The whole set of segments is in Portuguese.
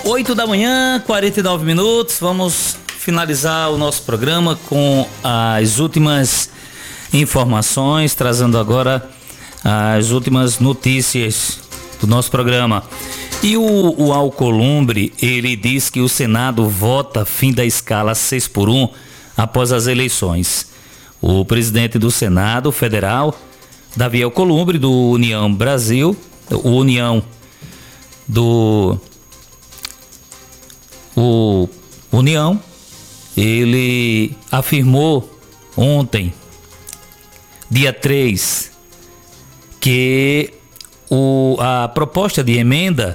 8 da manhã, 49 minutos. Vamos finalizar o nosso programa com as últimas informações, trazendo agora as últimas notícias do nosso programa. E o Alcolumbre, ele diz que o Senado vota fim da escala 6x1 após as eleições. O presidente do Senado Federal, Davi Alcolumbre, do União Brasil, União, ele afirmou ontem, dia 3, que a proposta de emenda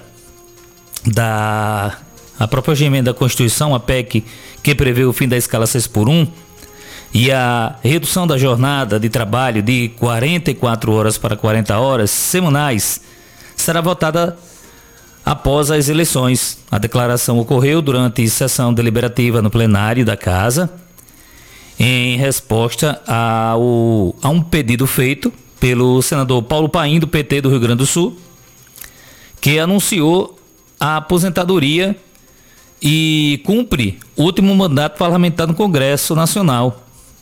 à Constituição, a PEC, que prevê o fim da escala 6x1 e a redução da jornada de trabalho de 44 horas para 40 horas semanais, será votada após as eleições. A declaração ocorreu durante sessão deliberativa no plenário da Casa, em resposta a um pedido feito pelo senador Paulo Paim, do PT do Rio Grande do Sul, que anunciou a aposentadoria e cumpre o último mandato parlamentar no Congresso Nacional.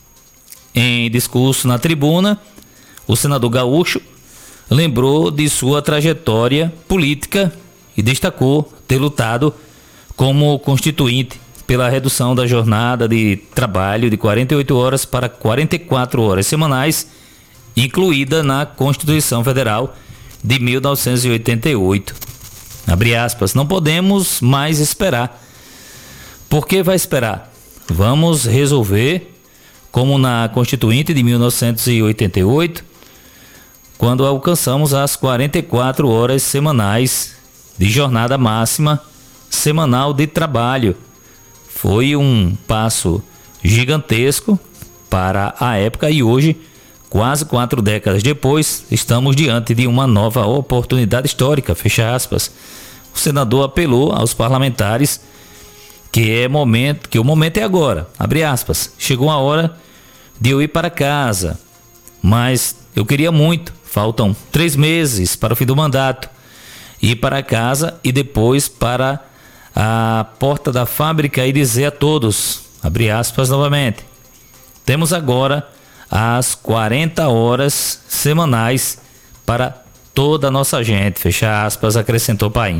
Em discurso na tribuna, o senador gaúcho lembrou de sua trajetória política e destacou ter lutado como constituinte pela redução da jornada de trabalho de 48 horas para 44 horas semanais, incluída na Constituição Federal de 1988. Abre aspas, não podemos mais esperar. Por que vai esperar? Vamos resolver como na Constituinte de 1988, quando alcançamos as 44 horas semanais de jornada máxima semanal de trabalho. Foi um passo gigantesco para a época e hoje, quase 4 décadas depois, estamos diante de uma nova oportunidade histórica, fecha aspas. O senador apelou aos parlamentares que o momento é agora, abre aspas. Chegou a hora de eu ir para casa, mas eu queria muito, faltam 3 meses para o fim do mandato, ir para casa e depois para a porta da fábrica e dizer a todos, abre aspas novamente, temos agora as 40 horas semanais para toda a nossa gente, fecha aspas, acrescentou Paim.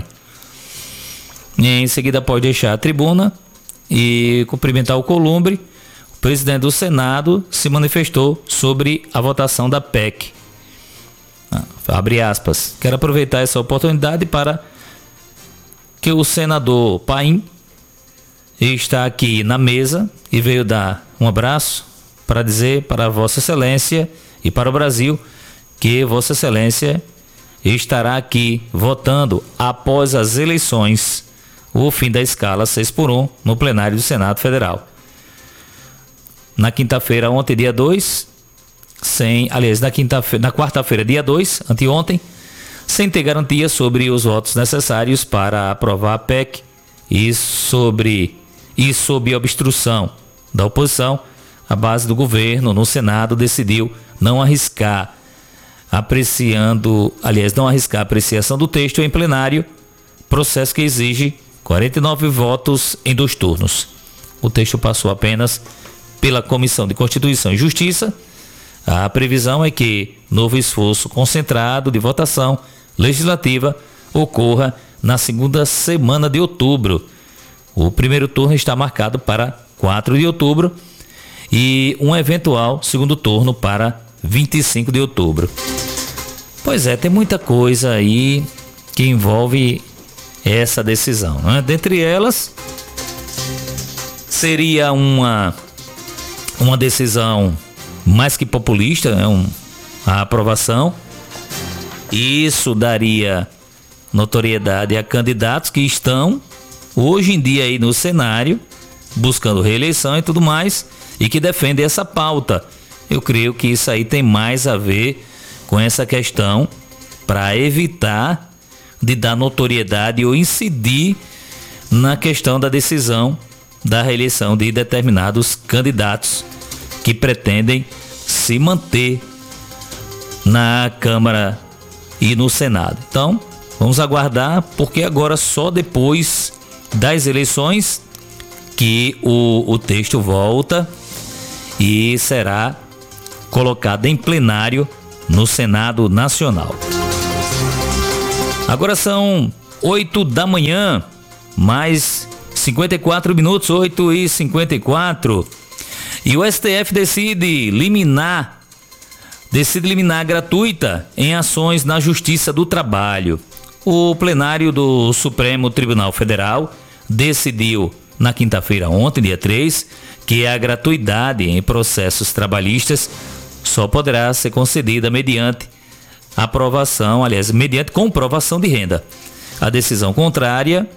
Em seguida, após deixar a tribuna e cumprimentar o Alcolumbre, o presidente do Senado se manifestou sobre a votação da PEC. Abre aspas, quero aproveitar essa oportunidade para que o senador Paim está aqui na mesa e veio dar um abraço para dizer para Vossa Excelência e para o Brasil que Vossa Excelência estará aqui votando após as eleições o fim da escala 6x1 no plenário do Senado Federal. Na quinta-feira, ontem, dia 2, na quarta-feira, dia 2, anteontem, sem ter garantia sobre os votos necessários para aprovar a PEC e sob obstrução da oposição, a base do governo no Senado decidiu não arriscar a apreciação do texto em plenário, processo que exige 49 votos em 2 turnos. O texto passou apenas pela Comissão de Constituição e Justiça. A previsão é que novo esforço concentrado de votação legislativa ocorra na segunda semana de outubro. O primeiro turno está marcado para 4 de outubro e um eventual segundo turno para 25 de outubro. Pois é, tem muita coisa aí que envolve essa decisão, né? Dentre elas, seria uma decisão mais que populista, a aprovação. Isso daria notoriedade a candidatos que estão hoje em dia aí no cenário, buscando reeleição e tudo mais, e que defendem essa pauta. Eu creio que isso aí tem mais a ver com essa questão para evitar de dar notoriedade ou incidir na questão da decisão da reeleição de determinados candidatos que pretendem se manter na Câmara e no Senado. Então, vamos aguardar, porque agora só depois das eleições, que o texto volta e será colocado em plenário no Senado Nacional. Agora são 8 da manhã, mais 54 minutos, 8h54. E o STF decide liminar gratuita em ações na Justiça do Trabalho. O plenário do Supremo Tribunal Federal decidiu na quinta-feira ontem, dia 3, que a gratuidade em processos trabalhistas só poderá ser concedida mediante comprovação de renda. A decisão contrária,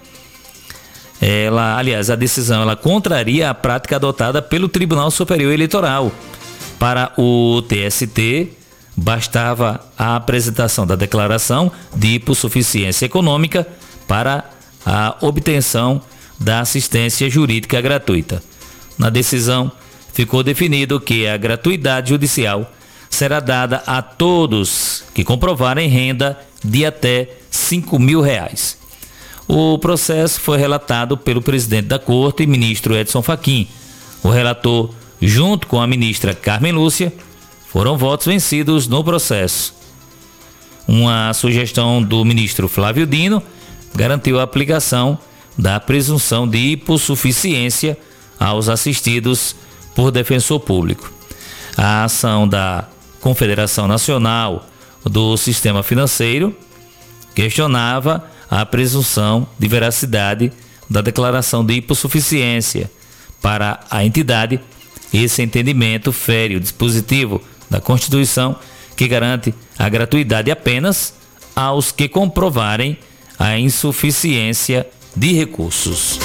a decisão contraria a prática adotada pelo Tribunal Superior Eleitoral. Para o TST, bastava a apresentação da declaração de hipossuficiência econômica para a obtenção da assistência jurídica gratuita. Na decisão, ficou definido que a gratuidade judicial será dada a todos que comprovarem renda de até R$5.000. O processo foi relatado pelo presidente da Corte, ministro Edson Fachin. O relator, junto com a ministra Carmen Lúcia, foram votos vencidos no processo. Uma sugestão do ministro Flávio Dino garantiu a aplicação da presunção de hipossuficiência aos assistidos por defensor público. A ação da Confederação Nacional do Sistema Financeiro questionava a presunção de veracidade da declaração de hipossuficiência. Para a entidade, esse entendimento fere o dispositivo da Constituição, que garante a gratuidade apenas aos que comprovarem a insuficiência de recursos.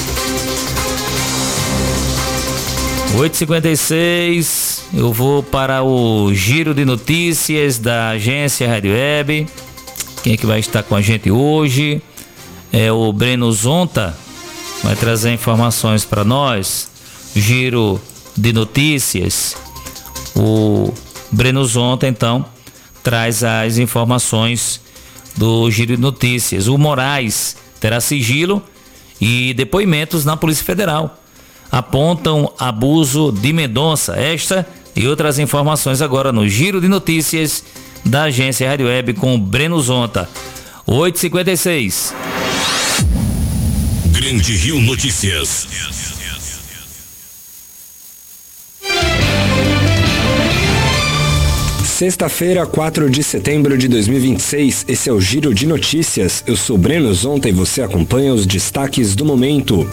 8h56, eu vou para o giro de notícias da agência Rádio Web. Quem é que vai estar com a gente hoje? É o Breno Zonta, vai trazer informações para nós. Giro de notícias. O Breno Zonta, então, traz as informações do giro de notícias. O Moraes terá sigilo e depoimentos na Polícia Federal. Apontam abuso de Mendonça. Esta e outras informações agora no giro de notícias da agência Rádio Web com Breno Zonta. 8h56. Grande Rio Notícias. Sexta-feira, 4 de setembro de 2026, esse é o Giro de Notícias. Eu sou Breno Zonta e você acompanha os destaques do momento.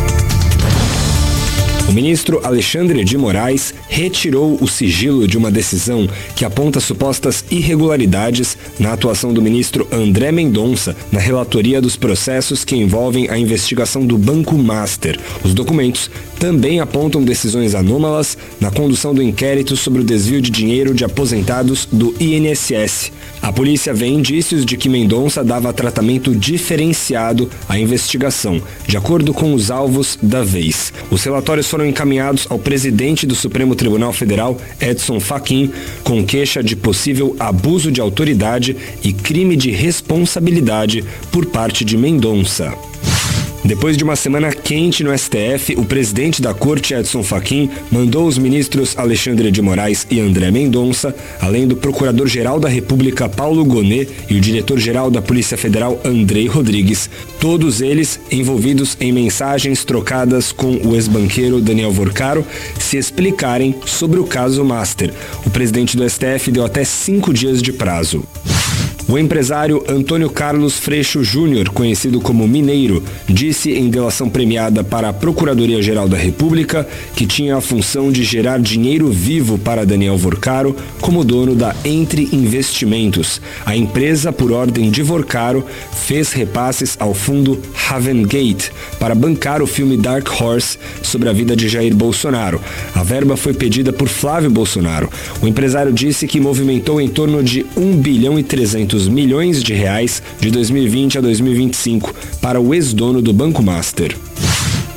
O ministro Alexandre de Moraes retirou o sigilo de uma decisão que aponta supostas irregularidades na atuação do ministro André Mendonça na relatoria dos processos que envolvem a investigação do Banco Master. Os documentos também apontam decisões anômalas na condução do inquérito sobre o desvio de dinheiro de aposentados do INSS. A polícia vê indícios de que Mendonça dava tratamento diferenciado à investigação, de acordo com os alvos da vez. Os relatórios foram encaminhados ao presidente do Supremo Tribunal Federal, Edson Fachin, com queixa de possível abuso de autoridade e crime de responsabilidade por parte de Mendonça. Depois de uma semana quente no STF, o presidente da Corte, Edson Fachin, mandou os ministros Alexandre de Moraes e André Mendonça, além do Procurador-Geral da República, Paulo Gonet, e o Diretor-Geral da Polícia Federal, Andrei Rodrigues, todos eles envolvidos em mensagens trocadas com o ex-banqueiro Daniel Vorcaro, se explicarem sobre o caso Master. O presidente do STF deu até 5 dias de prazo. O empresário Antônio Carlos Freixo Júnior, conhecido como Mineiro, disse em delação premiada para a Procuradoria-Geral da República que tinha a função de gerar dinheiro vivo para Daniel Vorcaro como dono da Entre Investimentos. A empresa, por ordem de Vorcaro, fez repasses ao fundo Havengate para bancar o filme Dark Horse sobre a vida de Jair Bolsonaro. A verba foi pedida por Flávio Bolsonaro. O empresário disse que movimentou em torno de R$1,3 bilhão de 2020 a 2025 para o ex-dono do Banco Master.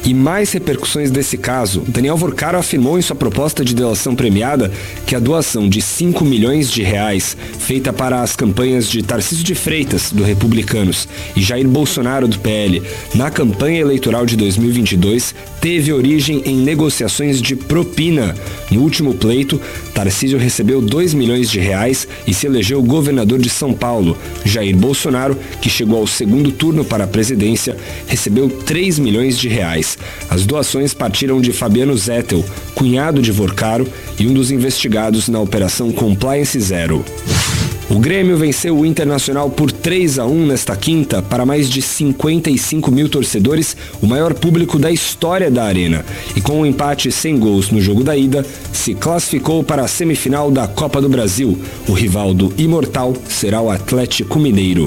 E mais repercussões desse caso. Daniel Vorcaro afirmou em sua proposta de delação premiada que a doação de 5 milhões de reais feita para as campanhas de Tarcísio de Freitas, do Republicanos, e Jair Bolsonaro, do PL, na campanha eleitoral de 2022, teve origem em negociações de propina. No último pleito, Tarcísio recebeu 2 milhões de reais e se elegeu governador de São Paulo. Jair Bolsonaro, que chegou ao segundo turno para a presidência, recebeu 3 milhões de reais. As doações partiram de Fabiano Zettel, cunhado de Vorcaro e um dos investigados na Operação Compliance Zero. O Grêmio venceu o Internacional por 3-1 nesta quinta para mais de 55 mil torcedores, o maior público da história da Arena. E com um empate sem gols no jogo da ida, se classificou para a semifinal da Copa do Brasil. O rival do Imortal será o Atlético Mineiro.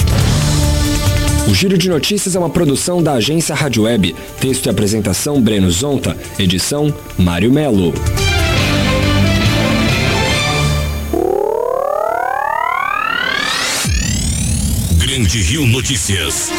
O Giro de Notícias é uma produção da agência Rádio Web. Texto e apresentação Breno Zonta. Edição Mário Melo. Grande Rio Notícias.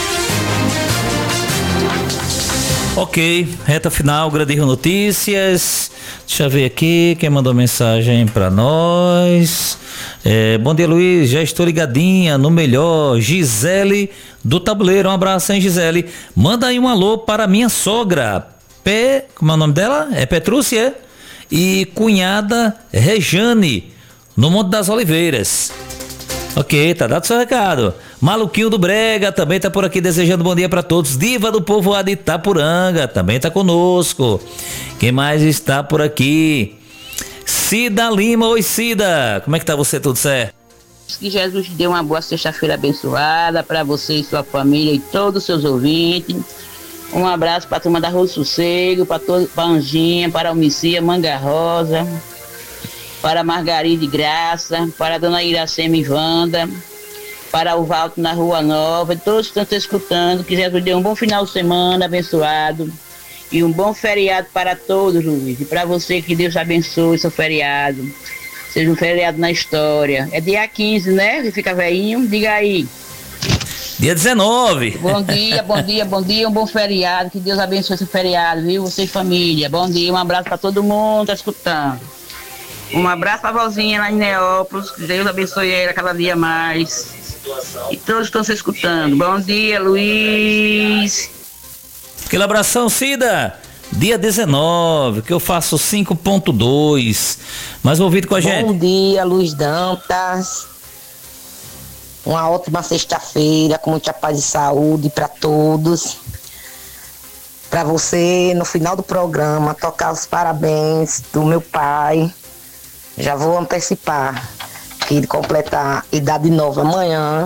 Ok, reta final, Grande Rio Notícias. Deixa eu ver aqui quem mandou mensagem pra nós. Bom dia, Luiz, já estou ligadinha no melhor. Gisele do Tabuleiro, um abraço, hein, Gisele. Manda aí um alô para minha sogra, como é o nome dela? É Petrúcia? E cunhada Rejane, no Monte das Oliveiras. Ok, tá dado seu recado. Maluquinho do Brega também tá por aqui desejando bom dia pra todos. Diva do Povoado de Itapuranga também tá conosco. Quem mais está por aqui? Cida Lima, oi Cida, como é que tá você, tudo certo? Que Jesus te dê uma boa sexta-feira abençoada para você e sua família e todos os seus ouvintes. Um abraço para a turma da Rua Sossego, para Anjinha, para a Almicia, Manga Rosa, para a Margarida de Graça, para a Dona Iracema Wanda, para o Valto na Rua Nova, todos que estão escutando, que Jesus dê um bom final de semana abençoado e um bom feriado para todos, Luiz. E para você, que Deus abençoe seu feriado. Seja um feriado na história. É dia 15, né? Você fica velhinho, diga aí. Dia 19. Bom dia, bom dia, bom dia, um bom feriado. Que Deus abençoe esse feriado, viu? Você e família. Bom dia, um abraço para todo mundo que tá escutando. Um abraço para a vozinha lá em Neópolis. Que Deus abençoe ela cada dia mais. E todos estão se escutando. Bom dia, Luiz. Aquele abração, Cida. Dia 19, que eu faço 5.2. Mais um ouvido com a gente. Bom dia, Luiz Dantas. Uma ótima sexta-feira, com muita paz e saúde para todos. Para você, no final do programa, tocar os parabéns do meu pai. Já vou antecipar que ele completar idade nova amanhã,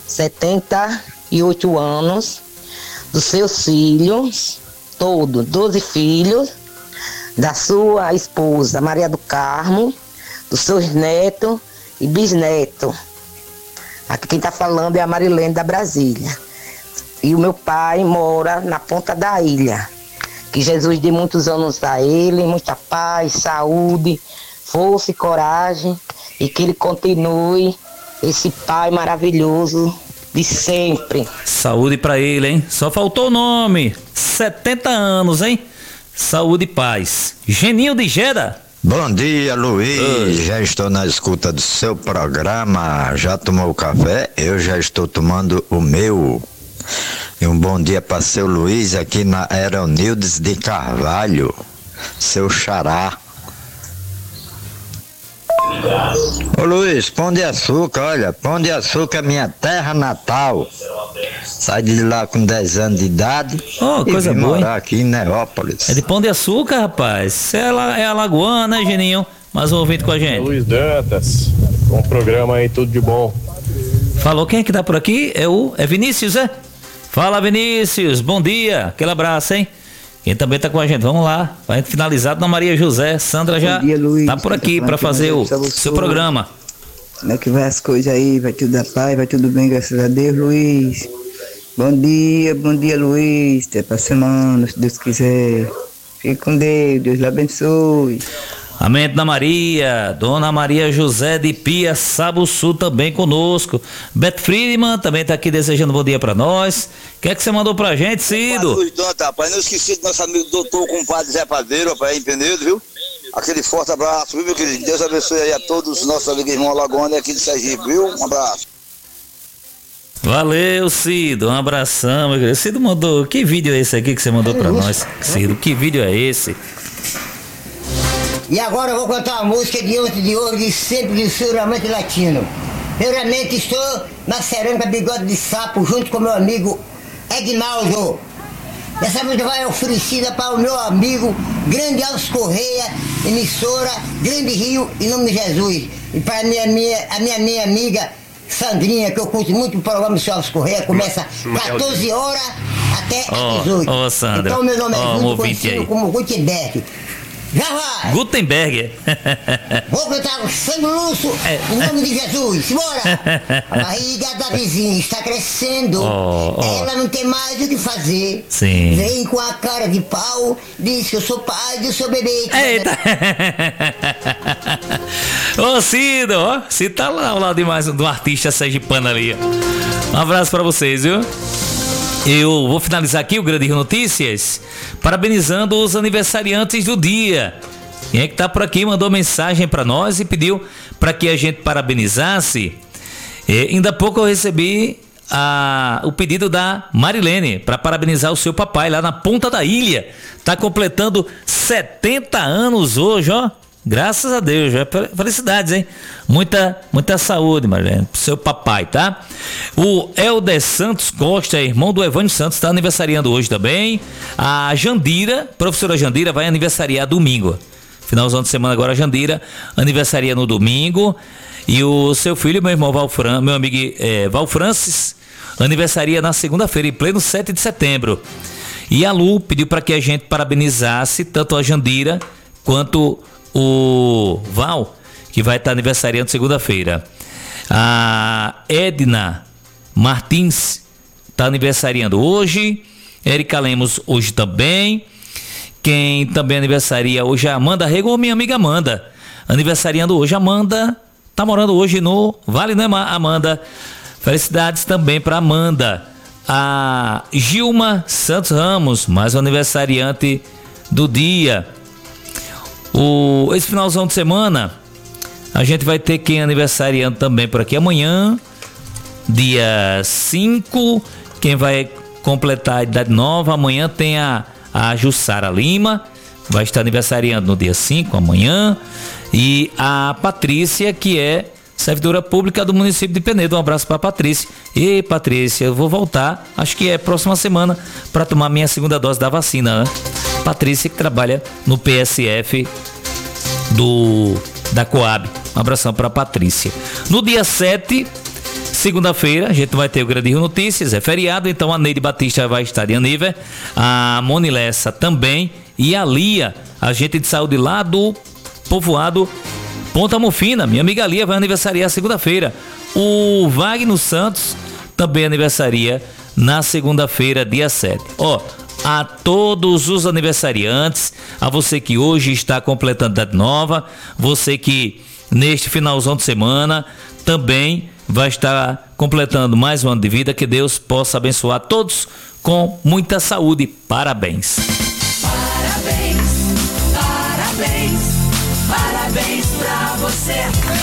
78 anos, dos seus filhos, 12 filhos, da sua esposa Maria do Carmo, dos seus netos e bisnetos. Aqui quem está falando é a Marilene da Brasília. E o meu pai mora na ponta da ilha. Que Jesus dê muitos anos a ele, muita paz, saúde, força e coragem, e que ele continue esse pai maravilhoso de sempre. Saúde pra ele, hein? Só faltou o nome. 70 anos, hein? Saúde e paz. Geninho de Gera. Bom dia, Luiz. Já estou na escuta do seu programa. Já tomou o café? Eu já estou tomando o meu. E um bom dia para seu Luiz aqui na Aeronildes de Carvalho. Seu xará. Ô Luiz, Pão de Açúcar, olha, Pão de Açúcar é minha terra natal. Saí de lá com 10 anos de idade e coisa vim boa, morar hein? aqui em Neópolis. É de Pão de Açúcar, rapaz. Você é alagoana, né, Geninho? Mais um ouvinte com a gente. Luiz Dantas, um programa aí, tudo de bom. Falou, quem é que tá por aqui? É Vinícius, é? Fala, Vinícius, bom dia, aquele abraço, hein? Quem também tá com a gente, vamos lá, vai finalizar, Dona Maria José, Sandra já dia, Luiz. tá por aqui para fazer o seu programa. Como é que vai as coisas aí? Vai tudo da paz, vai tudo bem, graças a Deus, Luiz. Bom dia, Luiz. Até pra semana, se Deus quiser. Fique com Deus, Deus lhe abençoe. Amém, Dona Maria. Dona Maria José de Pia Sabuçu também conosco. Beto Friedman também está aqui desejando bom dia para nós. O que é que você mandou pra gente, Cido? Rapaz, não esqueci do nosso amigo doutor compadre Zé Padeiro, rapaz, entendeu, viu? Aquele forte abraço, viu, meu querido? Deus abençoe aí a todos os nossos amigos irmãos Alagoana aqui de Sergipe, viu? Um abraço. Valeu, Cido. Um abração, meu querido. Cido mandou. Que vídeo é esse aqui que você mandou pra nós, Cido? Que vídeo é esse? E agora eu vou cantar uma música de ontem, de hoje, de sempre de Suramante Latino. Primeiramente estou na cerâmica Bigode de Sapo, junto com meu amigo Ednaldo. Essa música vai oferecida para o meu amigo Grande Alves Correia, emissora Grande Rio, em nome de Jesus. E para a minha amiga Sandrinha, que eu curto muito o programa do seu Alves Correia, começa 14 horas até às 18. Sandra. Então meu nome é Guto, conhecido como Gutenberg. Já vai! Gutenberg. Vou cantar o sangue luxo em nome de Jesus. Bora! A barriga da vizinha está crescendo. Ela não tem mais o que fazer. Sim. Vem com a cara de pau, diz que eu sou pai do seu bebê. Eita! Ô Cido, ó. Cido tá lá ao lado de mais um artista sergipano ali, ó. Um abraço pra vocês, viu? Eu vou finalizar aqui o Grande Rio Notícias parabenizando os aniversariantes do dia. Quem é que tá por aqui mandou mensagem para nós e pediu para que a gente parabenizasse. Ainda há pouco eu recebi o pedido da Marilene para parabenizar o seu papai lá na Ponta da Ilha. Tá completando 70 anos hoje, ó. Graças a Deus, felicidades, hein? Muita saúde, Marilene, pro seu papai, tá? O Helder Santos Costa, irmão do Evânio Santos, tá aniversariando hoje também. A Jandira, professora Jandira, vai aniversariar domingo. Finalzão de semana agora, a Jandira aniversaria no domingo. E o seu filho, meu irmão meu amigo Val Francis, aniversaria na segunda-feira, em pleno 7 de setembro. E a Lu pediu para que a gente parabenizasse tanto a Jandira quanto o Val, que vai estar aniversariando segunda-feira. A Edna Martins está aniversariando hoje. Érica Lemos hoje também. Quem também aniversaria hoje é a Amanda Rego, minha amiga Amanda. Aniversariando hoje. Amanda tá morando hoje no Vale, né, Amanda? Felicidades também para Amanda. A Gilma Santos Ramos, mais um aniversariante do dia. Esse finalzão de semana, a gente vai ter quem aniversariando também por aqui amanhã, dia 5, quem vai completar a idade nova, amanhã tem a Jussara Lima, vai estar aniversariando no dia 5, amanhã, e a Patrícia, que é servidora pública do município de Penedo. Um abraço para a Patrícia. E Patrícia, eu vou voltar, acho que é próxima semana, para tomar minha segunda dose da vacina, né? Patrícia, que trabalha no PSF da Coab. Um abração para Patrícia. No dia 7, segunda-feira, a gente vai ter o Grande Rio Notícias, é feriado, então a Neide Batista vai estar de aniversário, a Moni Lessa também, e a Lia, agente de saúde lá do povoado Ponta Mufina, minha amiga Lia vai aniversariar segunda-feira. O Wagner Santos também aniversaria na segunda-feira, dia 7. A todos os aniversariantes, a você que hoje está completando idade nova, você que neste finalzão de semana também vai estar completando mais um ano de vida, que Deus possa abençoar todos com muita saúde. Parabéns. Parabéns, parabéns, parabéns pra você.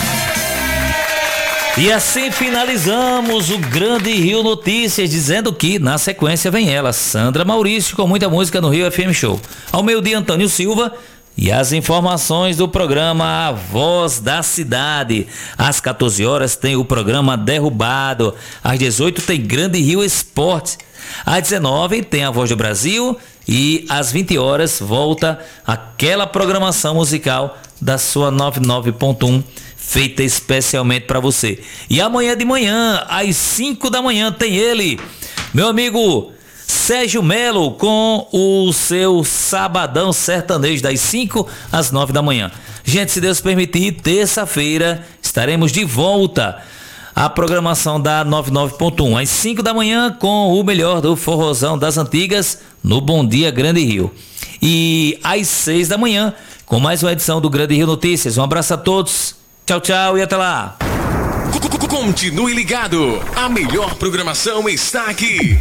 E assim finalizamos o Grande Rio Notícias, dizendo que na sequência vem ela, Sandra Maurício, com muita música no Rio FM Show. Ao meio-dia, Antônio Silva e as informações do programa A Voz da Cidade. Às 14 horas tem o programa Derrubado. Às 18 tem Grande Rio Esporte. Às 19 tem a Voz do Brasil. E às 20 horas volta aquela programação musical da sua 99.1, feita especialmente para você. E amanhã de manhã, às 5 da manhã, tem ele, meu amigo Sérgio Melo, com o seu Sabadão Sertanejo, das 5 às 9 da manhã. Gente, se Deus permitir, terça-feira estaremos de volta à programação da 99.1, às 5 da manhã, com o melhor do forrozão das antigas no Bom Dia Grande Rio. E às 6 da manhã, com mais uma edição do Grande Rio Notícias. Um abraço a todos, tchau, tchau e até lá. Continue ligado, a melhor programação está aqui.